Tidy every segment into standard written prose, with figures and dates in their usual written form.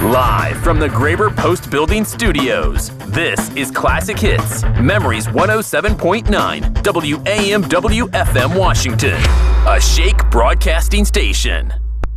Live from the Graber Post Building Studios, this is Classic Hits, Memories 107.9, WAMW FM Washington, a Shake broadcasting station.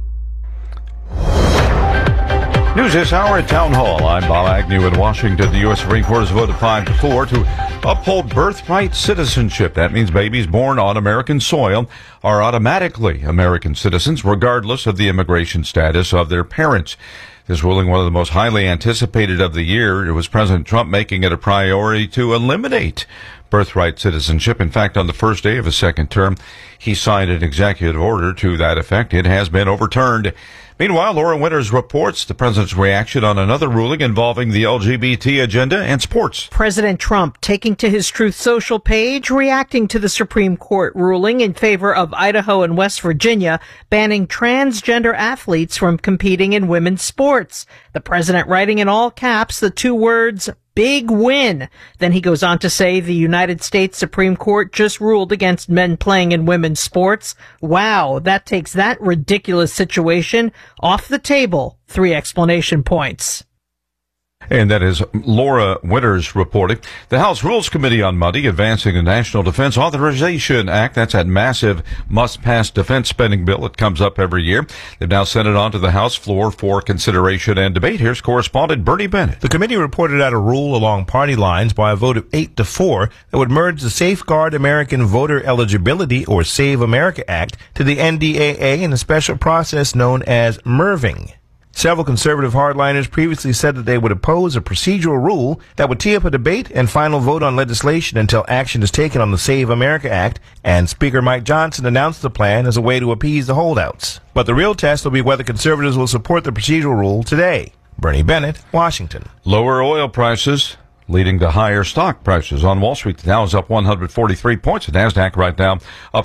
News this hour at Town Hall. I'm Bob Agnew in Washington. The U.S. Supreme Court has voted 5-4 to uphold birthright citizenship. That means babies born on American soil are automatically American citizens, regardless of the immigration status of their parents. This ruling, one of the most highly anticipated of the year, it was President Trump making it a priority to eliminate birthright citizenship. In fact, on the first day of his second term, he signed an executive order to that effect. It has been overturned. Meanwhile, Laura Winters reports the president's reaction on another ruling involving the LGBT agenda and sports. President Trump taking to his Truth Social page, reacting to the Supreme Court ruling in favor of Idaho and West Virginia banning transgender athletes from competing in women's sports. The president writing in all caps the two words, big win. Then he goes on to say the United States Supreme Court just ruled against men playing in women's sports. Wow, that takes that ridiculous situation off the table. 3 explanation points. And that is Laura Winters reporting. The House Rules Committee on Monday advancing the National Defense Authorization Act. That's that massive must-pass defense spending bill that comes up every year. They've now sent it on to the House floor for consideration and debate. Here's correspondent Bernie Bennett. The committee reported out a rule along party lines by a vote of 8-4 that would merge the Safeguard American Voter Eligibility, or Save America Act, to the NDAA in a special process known as MERVing. Several conservative hardliners previously said that they would oppose a procedural rule that would tee up a debate and final vote on legislation until action is taken on the Save America Act, and Speaker Mike Johnson announced the plan as a way to appease the holdouts. But the real test will be whether conservatives will support the procedural rule today. Bernie Bennett, Washington. Lower oil prices leading to higher stock prices on Wall Street. The Dow is up 143 points. The NASDAQ right now up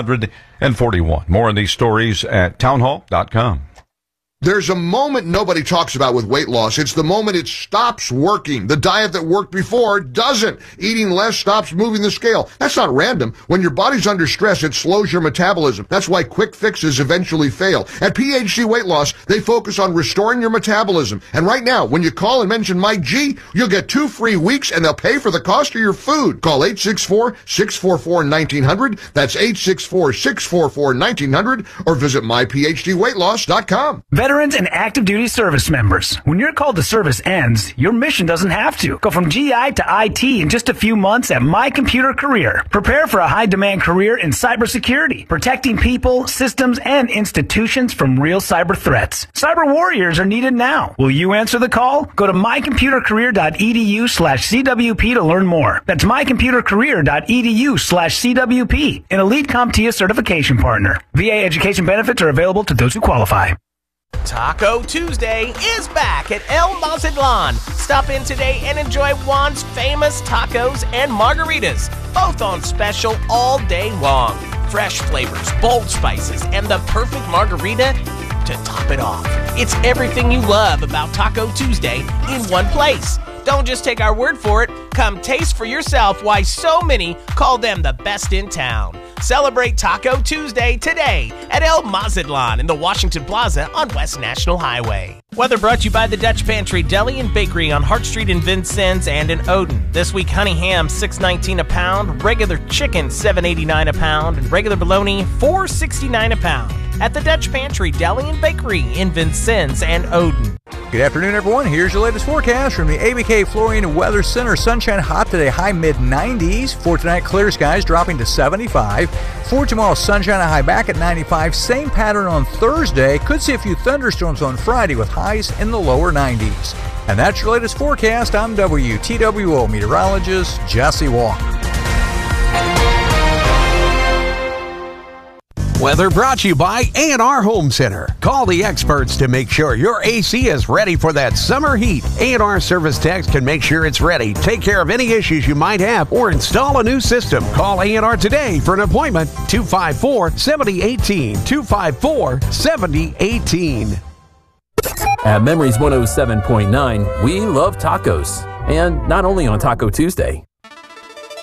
341. More on these stories at townhall.com. There's a moment nobody talks about with weight loss. It's the moment it stops working. The diet that worked before doesn't. Eating less stops moving the scale. That's not random. When your body's under stress, it slows your metabolism. That's why quick fixes eventually fail. At PHC Weight Loss, they focus on restoring your metabolism. And right now, when you call and mention Mike G, you'll get 2 free weeks and they'll pay for the cost of your food. Call 864-644-1900. That's 864-644-1900 or visit myphdweightloss.com. Veterans and active duty service members. When your call to service ends, your mission doesn't have to. Go from GI to IT in just a few months at My Computer Career. Prepare for a high-demand career in cybersecurity, protecting people, systems, and institutions from real cyber threats. Cyber warriors are needed now. Will you answer the call? Go to mycomputercareer.edu/CWP to learn more. That's mycomputercareer.edu/CWP, an elite CompTIA certification partner. VA education benefits are available to those who qualify. Taco Tuesday is back at El Mazatlan. Stop in today and enjoy Juan's famous tacos and margaritas, both on special all day long. Fresh flavors, bold spices, and the perfect margarita to top it off. It's everything you love about Taco Tuesday in one place. Don't just take our word for it. Come taste for yourself why so many call them the best in town. Celebrate Taco Tuesday today at El Mazatlan in the Washington Plaza on West National Highway. Weather brought to you by the Dutch Pantry Deli and Bakery on Hart Street in Vincennes and in Odin. This week, honey ham $6.19 a pound, regular chicken $7.89 a pound, and regular bologna $4.69 a pound at the Dutch Pantry Deli and Bakery in Vincennes and Odin. Good afternoon, everyone. Here's your latest forecast from the ABK Flooring Weather Center. Sunshine hot today, high mid-90s. For tonight, clear skies dropping to 75. For tomorrow, sunshine and high back at 95. Same pattern on Thursday. Could see a few thunderstorms on Friday with highs in the lower 90s. And that's your latest forecast. I'm WTWO meteorologist Jesse Walker. Weather brought to you by A&R Home Center. Call the experts to make sure your AC is ready for that summer heat. A&R service techs can make sure it's ready, take care of any issues you might have, or install a new system. Call A&R today for an appointment. 254-7018. 254-7018. At Memories 107.9, we love tacos. And not only on Taco Tuesday.